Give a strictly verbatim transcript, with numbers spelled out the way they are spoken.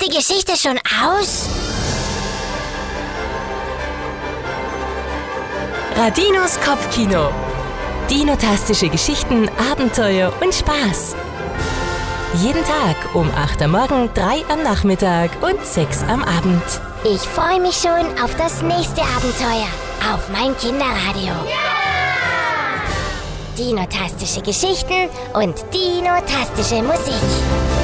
die Geschichte schon aus? Radinos Kopfkino. Dinotastische Geschichten, Abenteuer und Spaß. Jeden Tag um acht am Morgen, drei am Nachmittag und sechs am Abend. Ich freue mich schon auf das nächste Abenteuer auf mein Kinderradio. Dinotastische Geschichten und dinotastische Musik.